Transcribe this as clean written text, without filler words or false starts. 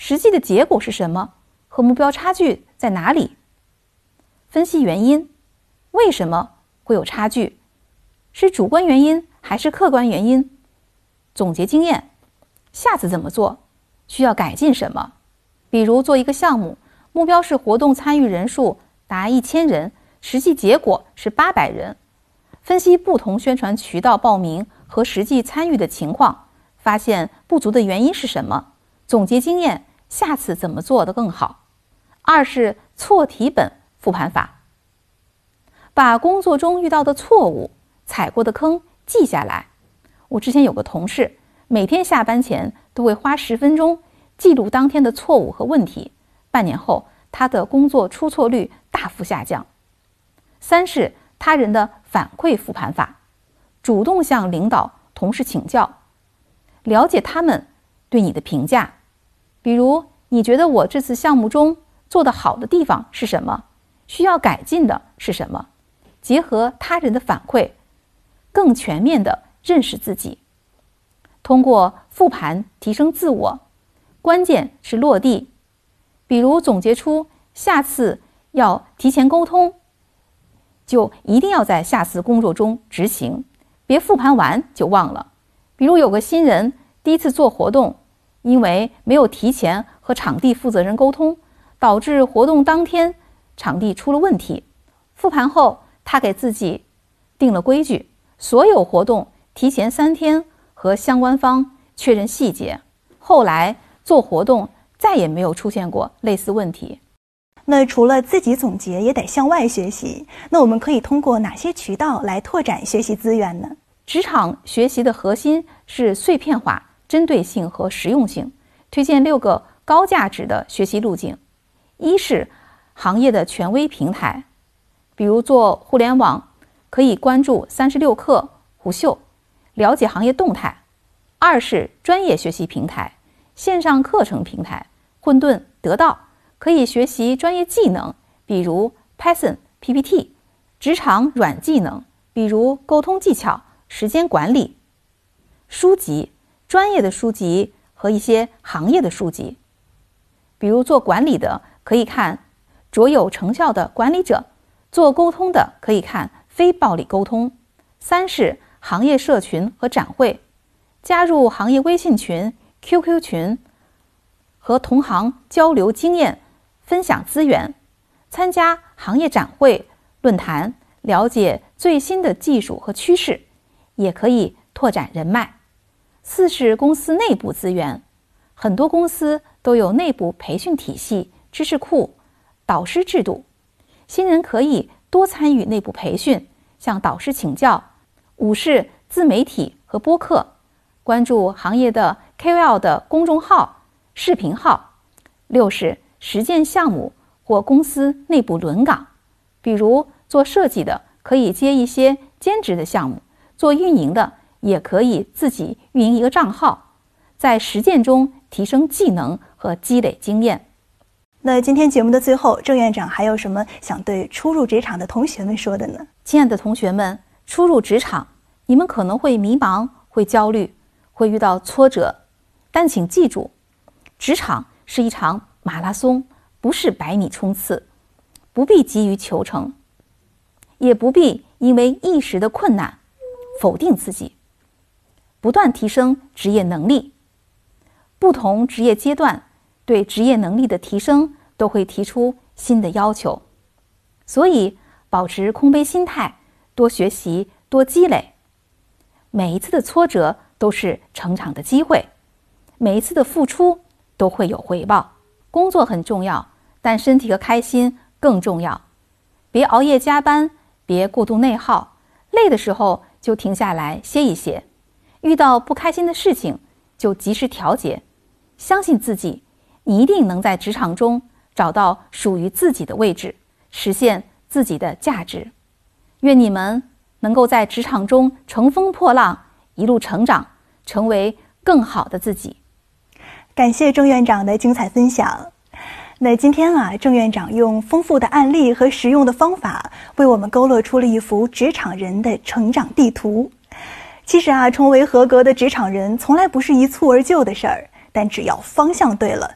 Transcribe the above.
实际的结果是什么？和目标差距在哪里？分析原因，为什么会有差距？是主观原因还是客观原因？总结经验，下次怎么做？需要改进什么？比如做一个项目，目标是活动参与人数达1000人，实际结果是800人。分析不同宣传渠道报名和实际参与的情况，发现不足的原因是什么？总结经验，下次怎么做得更好？二是错题本复盘法，把工作中遇到的错误、踩过的坑记下来。我之前有个同事，每天下班前都会花10分钟记录当天的错误和问题，半年后他的工作出错率大幅下降。三是他人的反馈复盘法，主动向领导、同事请教，了解他们对你的评价。比如，你觉得我这次项目中做得好的地方是什么？需要改进的是什么？结合他人的反馈，更全面地认识自己。通过复盘提升自我，关键是落地。比如总结出下次要提前沟通，就一定要在下次工作中执行，别复盘完就忘了。比如有个新人第一次做活动，因为没有提前和场地负责人沟通，导致活动当天场地出了问题。复盘后，他给自己定了规矩，所有活动提前3天和相关方确认细节。后来做活动再也没有出现过类似问题。 那除了自己总结，也得向外学习。那我们可以通过哪些渠道来拓展学习资源呢？ 职场学习的核心是碎片化、针对性和实用性。推荐6个高价值的学习路径。一是行业的权威平台，比如做互联网，可以关注36氪、虎嗅，了解行业动态。二是专业学习平台，线上课程平台，混沌、得到，可以学习专业技能，比如 Python、PPT， 职场软技能，比如沟通技巧、时间管理。书籍，专业的书籍和一些行业的书籍，比如做管理的可以看卓有成效的管理者，做沟通的可以看非暴力沟通。三是行业社群和展会，加入行业微信群、QQ 群，和同行交流经验，分享资源，参加行业展会、论坛，了解最新的技术和趋势，也可以拓展人脉。四是公司内部资源，很多公司都有内部培训体系、知识库、导师制度，新人可以多参与内部培训，向导师请教。五是自媒体和播客，关注行业的 KOL 的公众号、视频号。六是实践项目或公司内部轮岗，比如做设计的可以接一些兼职的项目，做运营的也可以自己运营一个账号，在实践中提升技能和积累经验。 那今天节目的最后，郑院长还有什么想对初入职场的同学们说的呢？ 亲爱的同学们，初入职场，你们可能会迷茫，会焦虑，会遇到挫折，但请记住，职场是一场马拉松，不是100米冲刺，不必急于求成，也不必因为一时的困难否定自己，不断提升职业能力。不同职业阶段对职业能力的提升都会提出新的要求，所以保持空杯心态，多学习，多积累。每一次的挫折都是成长的机会，每一次的付出都会有回报。工作很重要，但身体和开心更重要。别熬夜加班，别过度内耗，累的时候就停下来歇一歇，遇到不开心的事情就及时调节。相信自己，你一定能在职场中找到属于自己的位置，实现自己的价值。愿你们能够在职场中乘风破浪，一路成长，成为更好的自己。 感谢郑院长的精彩分享。那今天郑院长用丰富的案例和实用的方法，为我们勾勒出了一幅职场人的成长地图。其实成为合格的职场人，从来不是一蹴而就的事儿，但只要方向对了，